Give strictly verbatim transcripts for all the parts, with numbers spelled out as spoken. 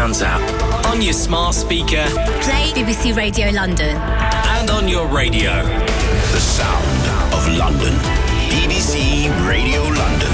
Sounds app, on your smart speaker, play B B C Radio London, and on your radio. The sound of London. B B C Radio London.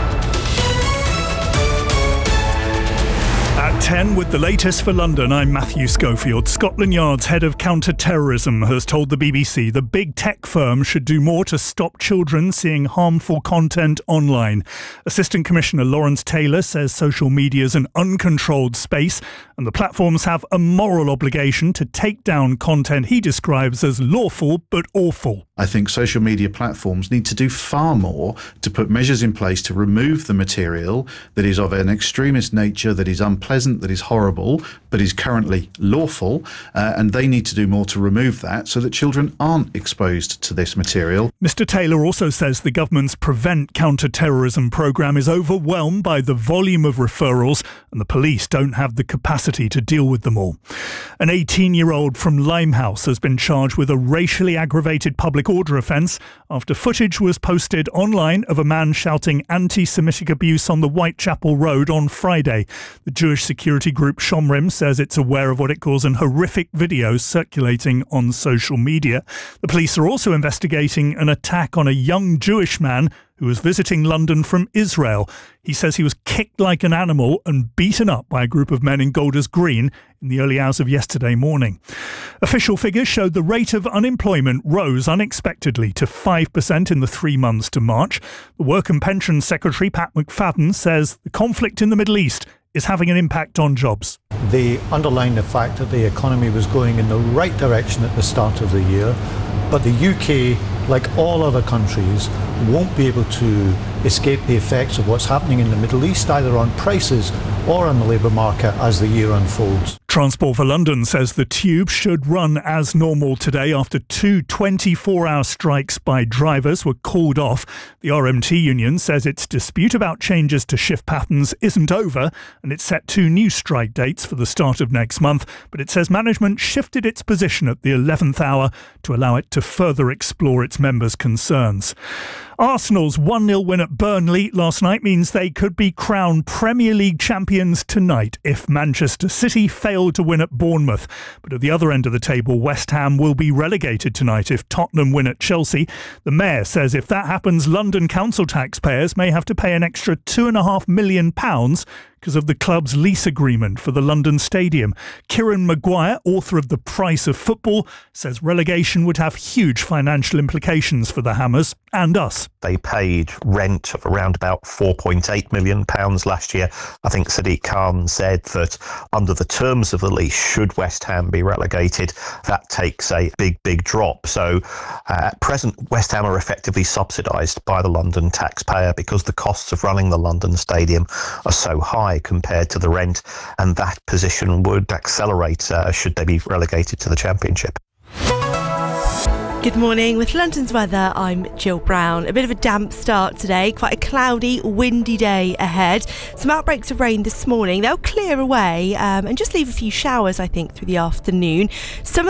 At ten with the latest for London, I'm Matthew Schofield. Scotland Yard's head of counter-terrorism has told the B B C the big tech firm should do more to stop children seeing harmful content online. Assistant Commissioner Lawrence Taylor says social media is an uncontrolled space and the platforms have a moral obligation to take down content he describes as lawful but awful. I think social media platforms need to do far more to put measures in place to remove the material that is of an extremist nature, that is unpleasant, that is horrible, but is currently lawful, uh, and they need to do more to remove that so that children aren't exposed to this material. Mister Taylor also says the government's Prevent Counter-Terrorism programme is overwhelmed by the volume of referrals and the police don't have the capacity to deal with them all. An eighteen-year-old from Limehouse has been charged with a racially aggravated public order offence after footage was posted online of a man shouting anti-Semitic abuse on the Whitechapel Road on Friday. The Jewish security group Shomrim says it's aware of what it calls an horrific video circulating on social media. The police are also investigating an attack on a young Jewish man who was visiting London from Israel. He says he was kicked like an animal and beaten up by a group of men in Golders Green in the early hours of yesterday morning. Official figures showed the rate of unemployment rose unexpectedly to five percent in the three months to March. The Work and Pensions Secretary Pat McFadden says the conflict in the Middle East is having an impact on jobs. They underlined the fact that the economy was going in the right direction at the start of the year, but the U K, like all other countries, won't be able to escape the effects of what's happening in the Middle East, either on prices or on the labour market as the year unfolds. Transport for London says the tube should run as normal today after two twenty-four hour strikes by drivers were called off. The R M T union says its dispute about changes to shift patterns isn't over and it's set two new strike dates for the start of next month, but it says management shifted its position at the eleventh hour to allow it to further explore its members' concerns. Arsenal's one nil win at Burnley last night means they could be crowned Premier League champions tonight if Manchester City failed to win at Bournemouth. But at the other end of the table, West Ham will be relegated tonight if Tottenham win at Chelsea. The Mayor says if that happens, London council taxpayers may have to pay an extra two point five million pounds because of the club's lease agreement for the London Stadium. Kieran Maguire, author of The Price of Football, says relegation would have huge financial implications for the Hammers and us. They paid rent of around about four point eight million pounds last year. I think Sadiq Khan said that under the terms of the lease, should West Ham be relegated, that takes a big, big drop. So uh, at present, West Ham are effectively subsidised by the London taxpayer because the costs of running the London Stadium are so high compared to the rent, and that position would accelerate uh, should they be relegated to the Championship. Good morning. With London's weather, I'm Jill Brown. A bit of a damp start today, quite a cloudy, windy day ahead. Some outbreaks of rain this morning. They'll clear away um, and just leave a few showers, I think, through the afternoon. Some